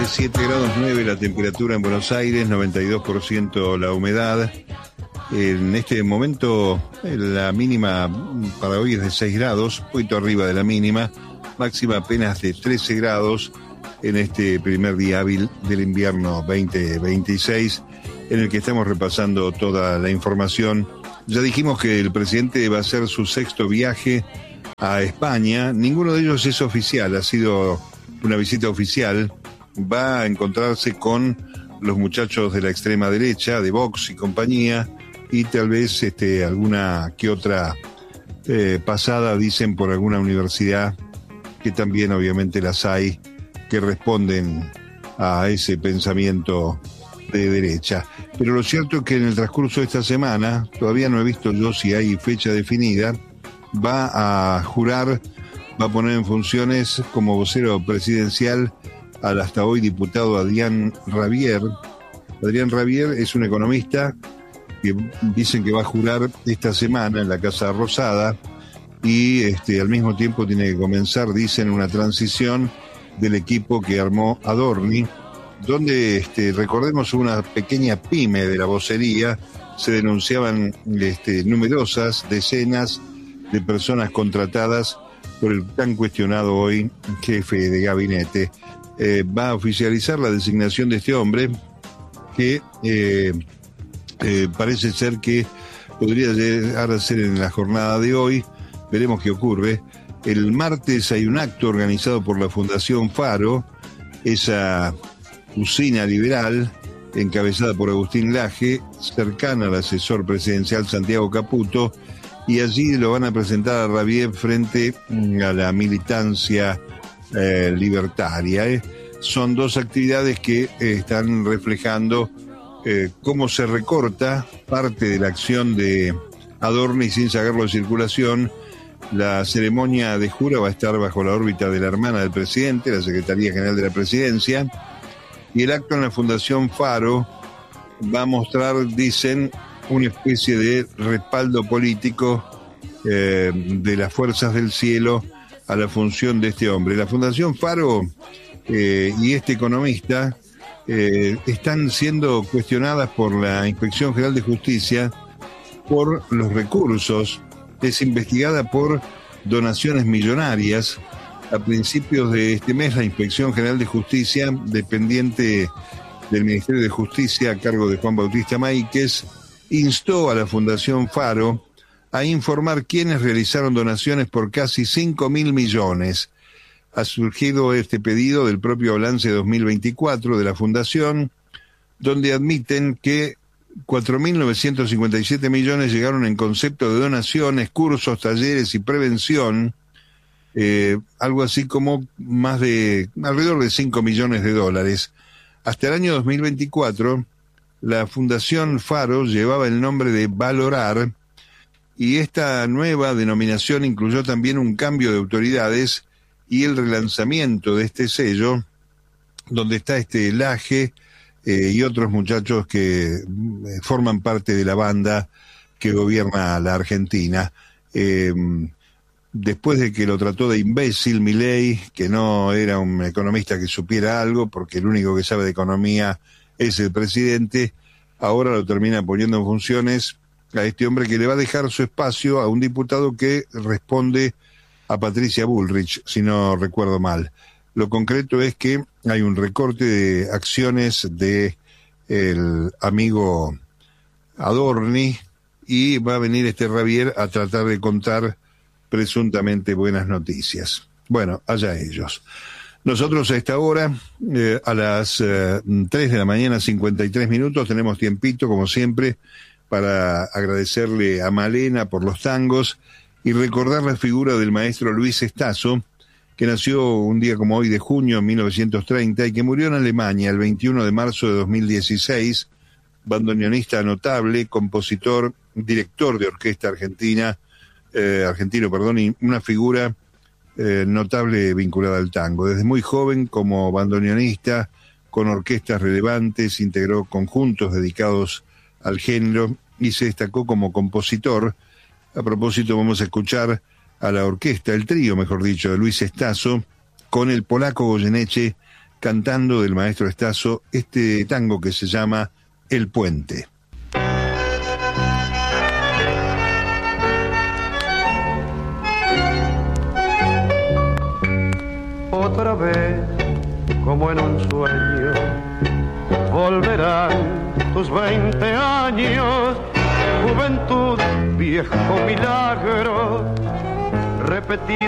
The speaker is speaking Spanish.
7,9 grados la temperatura en Buenos Aires, 92% la humedad. En este momento la mínima para hoy es de 6 grados, un poquito arriba de la mínima, máxima apenas de 13 grados en este primer día hábil del invierno 2026, en el que estamos repasando toda la información. Ya dijimos que el presidente va a hacer su sexto viaje a España, ninguno de ellos es oficial, ha sido una visita oficial. Va a encontrarse con los muchachos de la extrema derecha, de Vox y compañía, y tal vez alguna que otra pasada, dicen, por alguna universidad, que también obviamente las hay, que responden a ese pensamiento de derecha. Pero lo cierto es que en el transcurso de esta semana, todavía no he visto yo si hay fecha definida, va a jurar, va a poner en funciones como vocero presidencial al hasta hoy diputado Adrián Rabier. Adrián Rabier es un economista que dicen que va a jurar esta semana en la Casa Rosada y al mismo tiempo tiene que comenzar, dicen, una transición del equipo que armó Adorni, donde recordemos una pequeña pyme de la vocería, se denunciaban numerosas decenas de personas contratadas por el tan cuestionado hoy jefe de gabinete. Va a oficializar la designación de este hombre que parece ser que podría llegar a ser en la jornada de hoy. Veremos qué ocurre. El martes hay un acto organizado por la Fundación Faro, esa usina liberal encabezada por Agustín Laje, cercana al asesor presidencial Santiago Caputo, y allí lo van a presentar a Rabier frente a la militancia libertaria. Son dos actividades que están reflejando cómo se recorta parte de la acción de Adorni sin sacarlo de circulación. La ceremonia de jura va a estar bajo la órbita de la hermana del presidente, la Secretaría General de la Presidencia, y el acto en la Fundación Faro va a mostrar, dicen, una especie de respaldo político de las fuerzas del cielo a la función de este hombre. La Fundación Faro y este economista están siendo cuestionadas por la Inspección General de Justicia por los recursos. Es investigada por donaciones millonarias. A principios de este mes, la Inspección General de Justicia, dependiente del Ministerio de Justicia a cargo de Juan Bautista Máiquez, instó a la Fundación Faro a informar quiénes realizaron donaciones por casi 5.000 millones. Ha surgido este pedido del propio balance 2024 de la Fundación, donde admiten que 4.957 millones llegaron en concepto de donaciones, cursos, talleres y prevención, algo así como alrededor de 5 millones de dólares. Hasta el año 2024, la Fundación Faro llevaba el nombre de Valorar, y esta nueva denominación incluyó también un cambio de autoridades y el relanzamiento de este sello, donde está Laje y otros muchachos que forman parte de la banda que gobierna la Argentina. Después de que lo trató de imbécil Milei, que no era un economista que supiera algo, porque el único que sabe de economía es el presidente, ahora lo termina poniendo en funciones a este hombre que le va a dejar su espacio a un diputado que responde a Patricia Bullrich, si no recuerdo mal. Lo concreto es que hay un recorte de acciones de el amigo Adorni y va a venir Rabier a tratar de contar presuntamente buenas noticias. Bueno, allá ellos. Nosotros a esta hora, a las 3 de la mañana, 53 minutos, tenemos tiempito, como siempre, para agradecerle a Malena por los tangos y recordar la figura del maestro Luis Estazo, que nació un día como hoy de junio de 1930 y que murió en Alemania el 21 de marzo de 2016, bandoneonista notable, compositor, director de orquesta argentino, y una figura notable vinculada al tango. Desde muy joven, como bandoneonista, con orquestas relevantes, integró conjuntos dedicados al género y se destacó como compositor. A propósito, vamos a escuchar a la orquesta, el trío, mejor dicho, de Luis Estazo, con el polaco Goyeneche cantando del maestro Estazo este tango que se llama El Puente. Otra vez, como en un sueño, volverán tus 20 años, juventud, viejo milagro, repetir.